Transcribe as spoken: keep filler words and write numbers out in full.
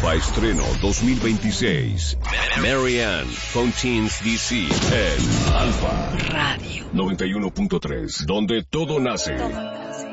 Nueva estreno dos mil veintiséis. Marianne Fontaine's D C en Alfa Radio noventa y uno punto tres, donde todo nace.